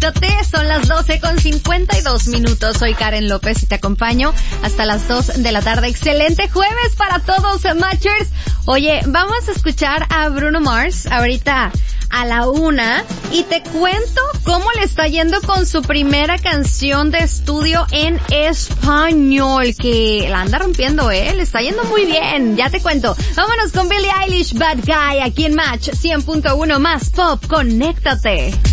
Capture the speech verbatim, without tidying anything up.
conéctate. Son las doce con cincuenta y dos minutos. Soy Karen López y te acompaño hasta las dos de la tarde. Excelente jueves para todos, Matchers. Oye, vamos a escuchar a Bruno Mars ahorita a la una y te cuento cómo le está yendo con su primera canción de estudio en español, que la anda rompiendo, eh, le está yendo muy bien, ya te cuento. Vámonos con Billie Eilish, Bad Guy, aquí en Match cien punto uno más Pop, conéctate.